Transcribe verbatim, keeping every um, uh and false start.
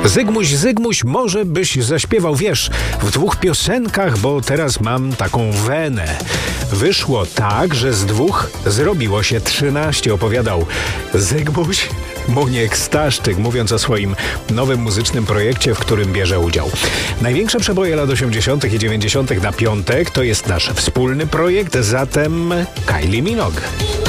Zygmuś, Zygmuś, może byś zaśpiewał, wiesz, w dwóch piosenkach, bo teraz mam taką wenę. Wyszło tak, że z dwóch zrobiło się trzynaście, opowiadał Zygmuś Muniek Staszczyk, mówiąc o swoim nowym muzycznym projekcie, w którym bierze udział. Największe przeboje lat osiemdziesiątych i dziewięćdziesiątych na piątek to jest nasz wspólny projekt, zatem Kylie Minogue.